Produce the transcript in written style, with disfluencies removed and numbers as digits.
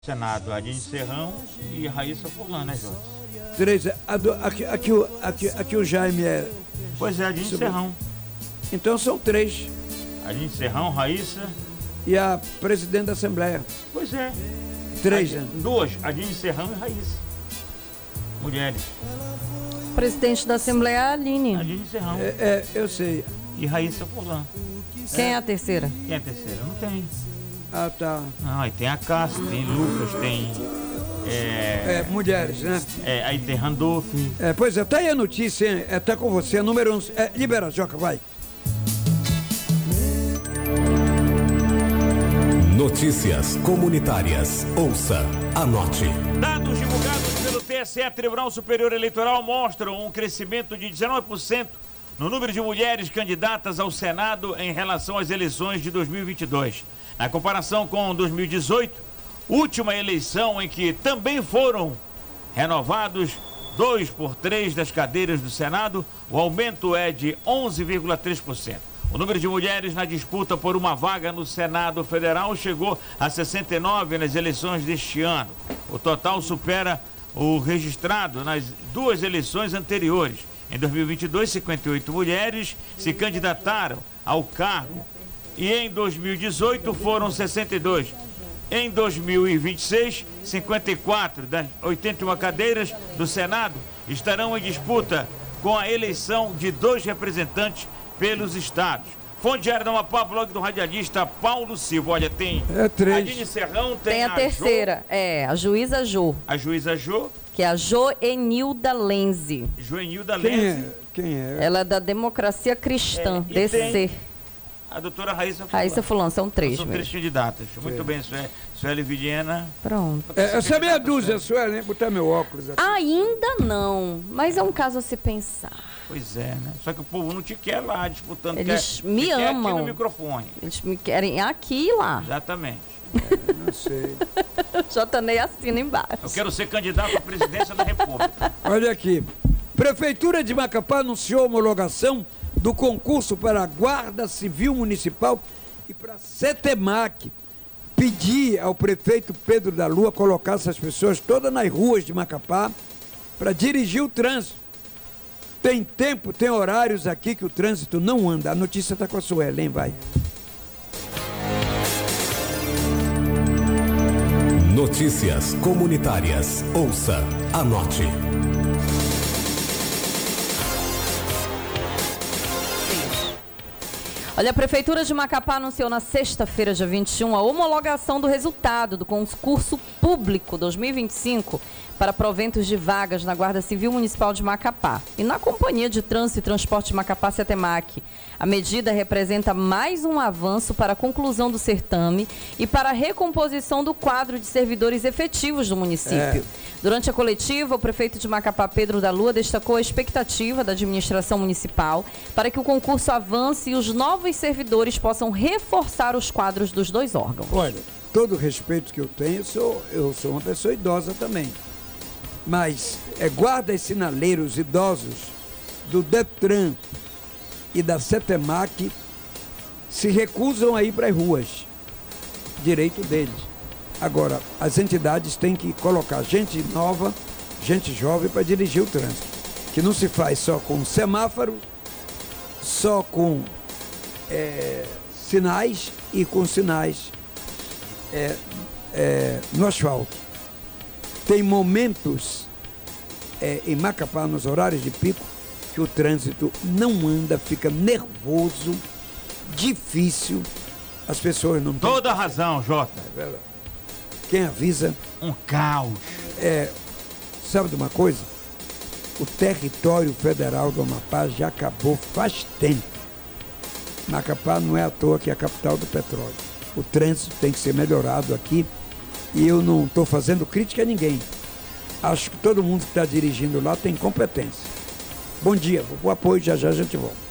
Senado, Adine Serrão e Raíssa Furlan, né, Jorge? Três. Aqui o Jaime é. Pois é, Adine Serrão. Então são três. Adine Serrão, Raíssa. E a presidente da Assembleia. Pois é. Três, né? Duas, Adine Serrão e Raíssa. Mulheres. Presidente da Assembleia é a Aline. Adine Serrão. Eu sei. E Raíssa Furlan. Quem é a terceira? Quem é a terceira? Não tem. Ah, tá. Não, aí tem a Cássia, tem Lucas, tem. Mulheres, né? Aí tem Randolph. Pois é, tá aí a notícia, hein? Tá com você, número 1. Libera, Joca, vai. Notícias comunitárias. Ouça, anote. Dados divulgados pelo TSE, Tribunal Superior Eleitoral, mostram um crescimento de 19% no número de mulheres candidatas ao Senado em relação às eleições de 2022. Na comparação com 2018, última eleição em que também foram renovados 2 por 3 das cadeiras do Senado, o aumento é de 11,3%. O número de mulheres na disputa por uma vaga no Senado Federal chegou a 69 nas eleições deste ano. O total supera o registrado nas duas eleições anteriores. Em 2022, 58 mulheres se candidataram ao cargo e em 2018 foram 62. Em 2026, 54 das 81 cadeiras do Senado estarão em disputa com a eleição de 2 representantes pelos estados. Fonte Diária da Amapá, blog do radialista Paulo Silva. Olha, tem três. Adine Serrão, Tem a terceira, Jo, a juíza Jô. a juíza Jô. Que é a Joenilda Lenze. Joenilda Lenze. Quem é? Ela é da Democracia Cristã, e DC. tem a doutora Raíssa Furlan. Raíssa Furlan, são três São mesmo. 3 candidatas. Muito bem, Sueli Vidiana. Pronto. Essa é meia dúzia, Sueli, hein? Botar meu óculos aqui. Ainda não, mas é um caso a se pensar. Pois é, né? Só que o povo não te quer lá disputando. Eles me me amam. Aqui no microfone. Eles me querem aqui e lá. Exatamente. Não sei. Jotanei assina embaixo. Eu quero ser candidato à presidência da República. Olha aqui. Prefeitura de Macapá anunciou a homologação do concurso para a Guarda Civil Municipal e para a CETEMAC. Pedir ao prefeito Pedro da Lua colocar essas pessoas todas nas ruas de Macapá para dirigir o trânsito. Tem tempo, tem horários aqui que o trânsito não anda. A notícia está com a Sueli, hein? Vai. Notícias comunitárias. Ouça, anote. Olha, a Prefeitura de Macapá anunciou na sexta-feira, dia 21, a homologação do resultado do concurso público 2025 para proventos de vagas na Guarda Civil Municipal de Macapá e na Companhia de Trânsito e Transporte de Macapá, CETEMAC. A medida representa mais um avanço para a conclusão do certame e para a recomposição do quadro de servidores efetivos do município. Durante a coletiva, o prefeito de Macapá, Pedro da Lua, destacou a expectativa da administração municipal para que o concurso avance e os novos servidores possam reforçar os quadros dos dois órgãos. Olha, todo o respeito que eu tenho, eu sou uma pessoa idosa também. Mas guardas sinaleiros idosos do Detran e da CETEMAC se recusam a ir para as ruas. Direito deles. Agora, as entidades têm que colocar gente nova, gente jovem para dirigir o trânsito. Que não se faz só com semáforo, só com sinais e com sinais no asfalto. Tem momentos em Macapá, nos horários de pico, que o trânsito não anda, fica nervoso, difícil, as pessoas não têm... Toda razão, Jota. É verdade. Quem avisa... Um caos. Sabe de uma coisa? O território federal do Amapá já acabou faz tempo. Macapá não é à toa que é a capital do petróleo. O trânsito tem que ser melhorado aqui e eu não estou fazendo crítica a ninguém. Acho que todo mundo que está dirigindo lá tem competência. Bom dia, o apoio, já já a gente volta.